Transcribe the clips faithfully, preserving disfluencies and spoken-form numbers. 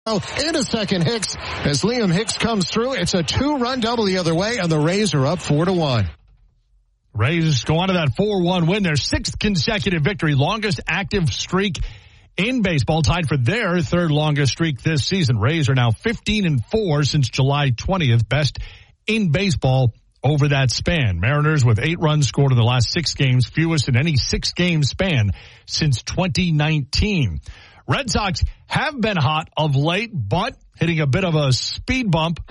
In a second, Hicks, as Liam Hicks comes through. It's a two-run double the other way, and the Rays are up four to one. Rays go on to that four one win, their sixth consecutive victory, longest active streak in baseball, tied for their third longest streak this season. Rays are now fifteen and four since July twentieth, best in baseball over that span. Mariners with eight runs scored in the last six games, fewest in any six-game span since twenty nineteen. Red Sox have been hot of late, but hitting a bit of a speed bump.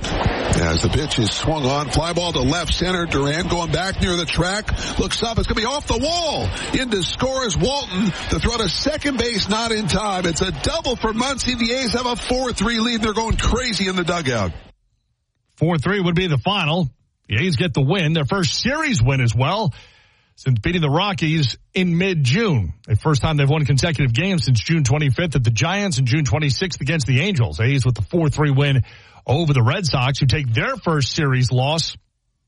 As the pitch is swung on, fly ball to left center. Duran going back near the track. Looks up. It's going to be off the wall. Into scores Walton. The throw to second base, not in time. It's a double for Muncie. The A's have a four three lead. They're going crazy in the dugout. four three would be the final. The A's get the win. Their first series win as well since beating the Rockies in mid-June. The first time they've won consecutive games since June twenty-fifth at the Giants and June twenty-sixth against the Angels. A's with the four three win over the Red Sox, who take their first series loss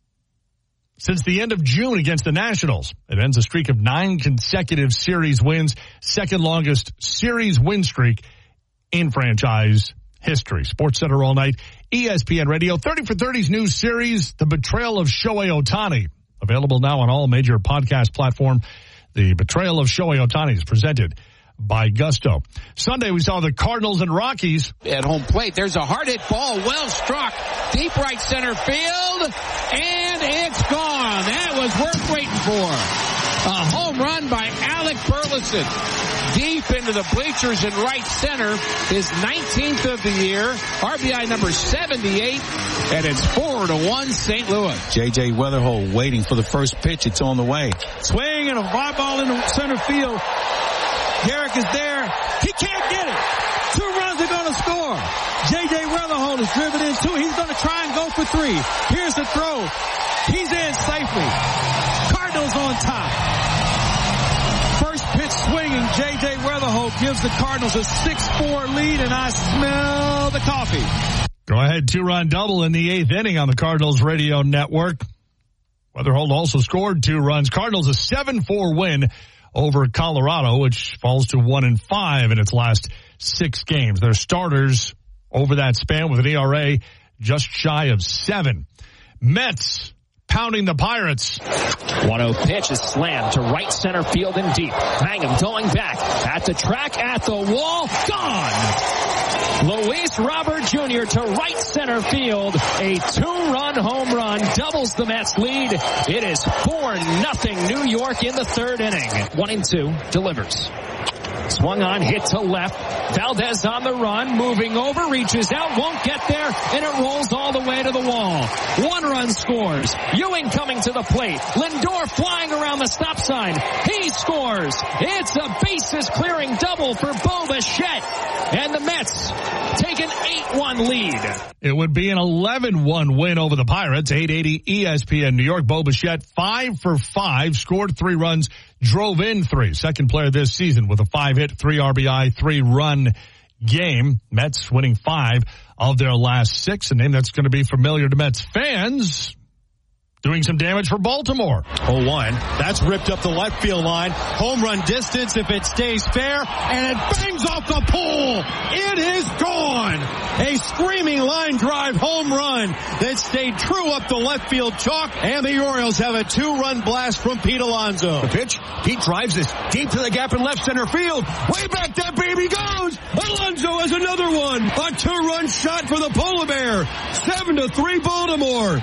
since the end of June against the Nationals. It ends a streak of nine consecutive series wins, second longest series win streak in franchise history. Sports Center all night, E S P N Radio, thirty for thirty's new series, The Betrayal of Shohei Ohtani. Available now on all major podcast platforms. The Betrayal of Shohei Ohtani is presented by Gusto. Sunday, we saw the Cardinals and Rockies. At home plate, there's a hard hit ball, well struck, deep right center field, and it's gone. That was worth waiting for. A home run by Alec Burleson. Deep into the bleachers in right center. His nineteenth of the year. R B I number seventy-eight. And it's four to one Saint Louis. J J Weatherhold waiting for the first pitch. It's on the way. Swing and a fly ball into center field. Garrick is there. He can't get it. Two runs are going to score. J J Weatherhold is driven in two. He's going to try and go for three. Here's the throw. He's in safely. Cardinals on top. First pitch swinging. J J Weatherhold gives the Cardinals a six four lead, and I smell the coffee. Go ahead, two-run double in the eighth inning on the Cardinals radio network. Weatherhold also scored two runs. Cardinals a seven four win over Colorado, which falls to one and five in its last six games. Their starters over that span with an E R A just shy of seven. Mets pounding the Pirates. one oh pitch is slammed to right center field and deep. Mangum going back at the track, at the wall, gone. Luis Robert Junior to right center field. A two-run home run doubles the Mets lead. It is four nothing New York in the third inning. One and two delivers. Swung on, hit to left. Valdez on the run, moving over, reaches out, won't get there, and it rolls all the way to the wall. One run scores. Ewing coming to the plate. Lindor flying around the stop sign. He scores. It's a bases-clearing double for Bo Bichette. And the Mets take an eight one lead. It would be an eleven one win over the Pirates. eight eighty E S P N New York. Bo Bichette, five for five, scored three runs, drove in three. Second player this season with a five-hit, three R B I, three-run game. Mets winning five of their last six. A name that's going to be familiar to Mets fans. Doing some damage for Baltimore. oh one. That's ripped up the left field line. Home run distance if it stays fair. And it bangs off the pole. It is gone. A screaming line drive home run that stayed true up the left field chalk. And the Orioles have a two-run blast from Pete Alonso. The pitch. Pete drives this deep to the gap in left center field. Way back that baby goes. Alonso has another one. A two-run shot for the Polar Bear. Seven to three Baltimore.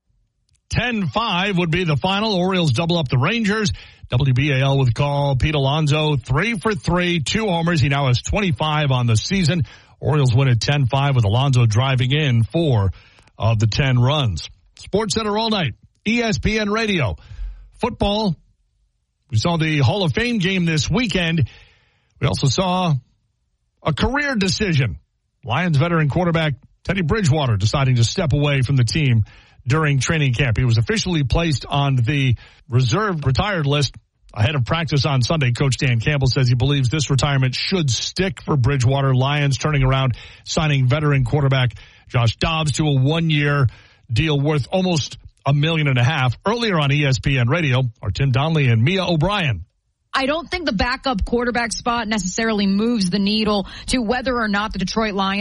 ten five would be the final. Orioles double up the Rangers. W B A L with call. Pete Alonso, three for three, two homers. He now has twenty-five on the season. Orioles win at ten five with Alonso driving in four of the ten runs. Sports Center all night. E S P N Radio. Football. We saw the Hall of Fame game this weekend. We also saw a career decision. Lions veteran quarterback Teddy Bridgewater deciding to step away from the team during training camp. He was officially placed on the reserved retired list ahead of practice on Sunday. Coach Dan Campbell says he believes this retirement should stick for Bridgewater. Lions turning around, signing veteran quarterback Josh Dobbs to a one-year deal worth almost a million and a half. Earlier on E S P N Radio are Tim Donnelly and Mia O'Brien. I don't think the backup quarterback spot necessarily moves the needle to whether or not the Detroit Lions